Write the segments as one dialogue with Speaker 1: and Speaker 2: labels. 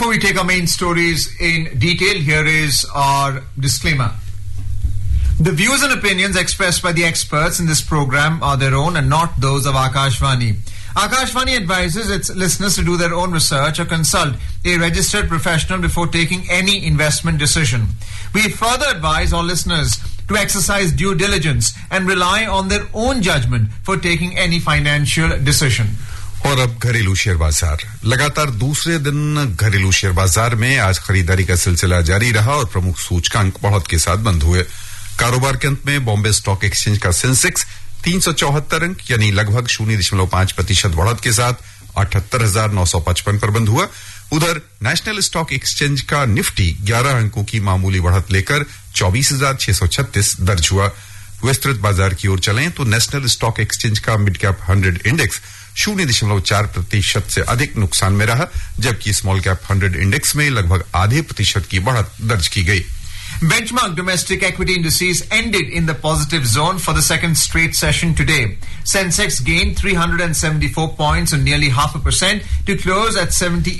Speaker 1: Before we take our main stories in detail, here is our disclaimer. The views and opinions expressed by the experts in this program are their own and not those of Akashvani. Akashvani advises its listeners to do their own research or consult a registered professional before taking any investment decision. We further advise all listeners to exercise due diligence and rely on their own judgment for taking any financial decision.
Speaker 2: और अब घरेलू share बाजार। लगातार दूसरे दिन घरेलू share बाजार में आज खरीदारी का सिलसिला जारी रहा और प्रमुख सूचकांक बढ़त के साथ बंद हुए। कारोबार के अंत में बॉम्बे स्टॉक एक्सचेंज का सेंसेक्स 374 अंक यानी लगभग 0.5% बढ़त के साथ 78,955 पर बंद हुआ। उधर नेशनल स्टॉक एक्सचेंज का निफ्टी 11 अंकों की मामूली बढ़त लेकर 24,636 दर्ज हुआ। विस्तृत बाजार की ओर चलें तो नेशनल स्टॉक एक्सचेंज का मिड कैप 100 इंडेक्स 0.4% से अधिक नुकसान में रहा, जबकि स्मॉल कैप 100 इंडेक्स में लगभग आधे प्रतिशत की बढ़त दर्ज की गई।
Speaker 1: Benchmark domestic equity indices ended in the positive zone for the second straight session today. Sensex gained 374 points or nearly 0.5% to close at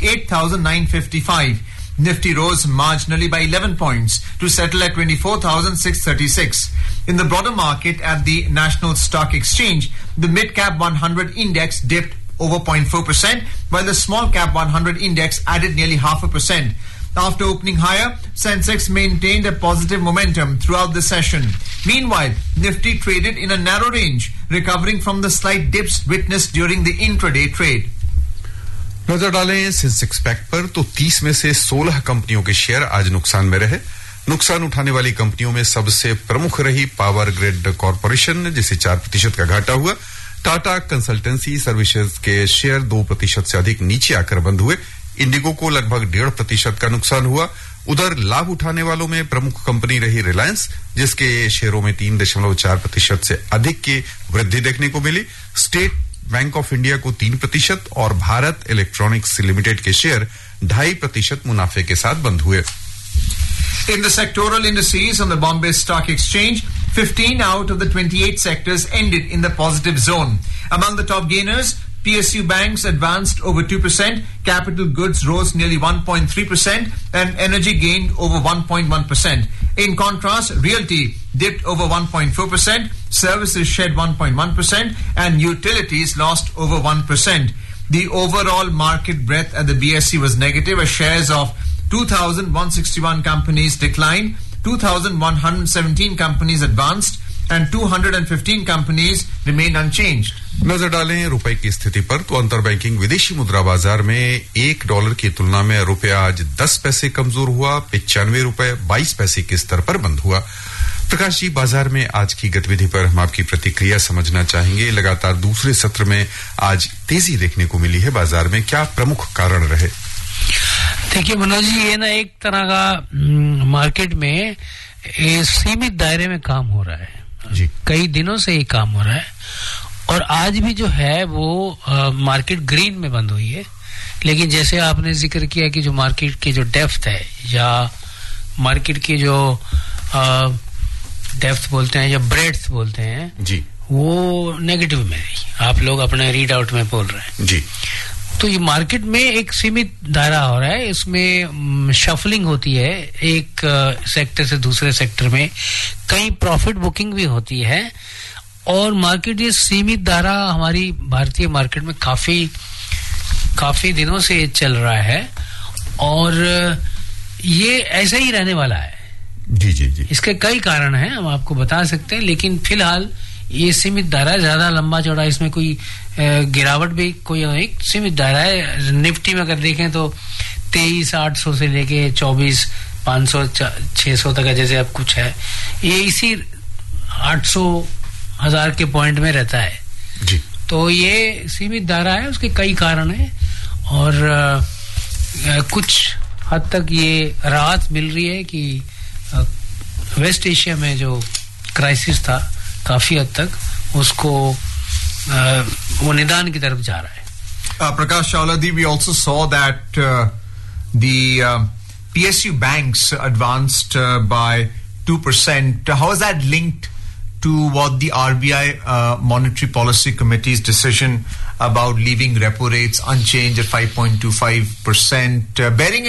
Speaker 1: 78,955. Nifty rose marginally by 11 points to settle at 24,636. In the broader market at the National Stock Exchange, the mid-cap 100 index dipped over 0.4%, while the small-cap 100 index added nearly 0.5%. After opening higher, Sensex maintained a positive momentum throughout the session. Meanwhile, Nifty traded in a narrow range, recovering from the slight dips witnessed during the intraday trade.
Speaker 2: नजर डालें Sensex pact पर तो 30 में से 16 कंपनियों के share आज नुकसान में रहे। नुकसान उठाने वाली कंपनियों में सबसे प्रमुख रही पावर ग्रिड कॉर्पोरेशन, जिसे 4% का घाटा हुआ। टाटा कंसल्टेंसी सर्विसेज के शेयर 2% से अधिक नीचे आकर बंद हुए। इंडिगो को लगभग 1.5% का नुकसान हुआ। उधर लाभ उठाने वालों में प्रमुख कंपनी रही रिलायंस, जिसके शेयरों में 3.4% से अधिक की वृद्धि देखने को मिली। स्टेट बैंक ऑफ इंडिया को 3% और भारत इलेक्ट्रॉनिक्स लिमिटेड के शेयर 2.5% मुनाफे के साथ बंद हुए।
Speaker 1: In the sectoral indices on the Bombay Stock Exchange, 15 out of the 28 sectors ended in the positive zone. Among the top gainers, PSU banks advanced over 2%, capital goods rose nearly 1.3%, and energy gained over 1.1%. In contrast, realty dipped over 1.4%, services shed 1.1%, and utilities lost over 1%. The overall market breadth at the BSE was negative as shares of 2,161 companies declined, 2,117 companies advanced, and 215 companies remained unchanged.
Speaker 2: नजर डालें रुपए की स्थिति पर तो अंतरबैंकिंग विदेशी मुद्रा बाजार में $1 की तुलना में रुपया आज 10 पैसे कमजोर हुआ, 95 रुपए 22 पैसे के स्तर पर बंद हुआ। प्रकाश जी, बाजार में आज की गतिविधि पर हम आपकी प्रतिक्रिया समझना चाहेंगे। लगातार दूसरे सत्र में आज तेजी देखने को मिली है बाजार में, क्या प्रमुख कारण रहे?
Speaker 3: देखिए मनोज जी, ये ना एक तरह का मार्केट में सीमित दायरे में काम हो रहा है जी। कई दिनों से ये काम हो रहा है और आज भी जो है वो मार्केट ग्रीन में बंद हुई है। लेकिन जैसे आपने जिक्र किया कि जो मार्केट की जो डेप्थ है या मार्केट की जो डेप्थ बोलते हैं या ब्रेड्थ बोलते हैं जी, वो नेगेटिव में रही। आप लोग अपने रीड आउट में बोल रहे हैं जी। तो ये मार्केट में एक सीमित दायरा हो रहा है, इसमें शफलिंग होती है एक सेक्टर से दूसरे सेक्टर में, कहीं प्रॉफिट बुकिंग भी होती है और मार्केट ये सीमित दायरा हमारी भारतीय मार्केट में काफी दिनों से चल रहा है और ये ऐसा ही रहने वाला है।
Speaker 2: जी जी जी।
Speaker 3: इसके कई कारण हैं, हम आपको बता सकते हैं, लेकिन फिलहाल ये सीमित दायरा ज्यादा लंबा चौड़ा, इसमें कोई गिरावट भी कोई एक सीमित दायरा है। निफ्टी में अगर देखें तो 23,800 से लेके 24,500 600 तक जैसे अब कुछ है, ये इसी 800,000 के पॉइंट में रहता है
Speaker 2: जी।
Speaker 3: तो ये सीमित दायरा है, उसके कई कारण है और कुछ हद तक ये राहत मिल रही है कि वेस्ट एशिया में जो क्राइसिस था काफी हद तक उसको वो निदान की तरफ जा रहा है।
Speaker 1: Prakash Chauladi, we also saw that the PSU banks advanced by 2%. How is that linked to what the RBI Monetary Policy Committee's decision about leaving repo rates unchanged at 5.25%? Bearing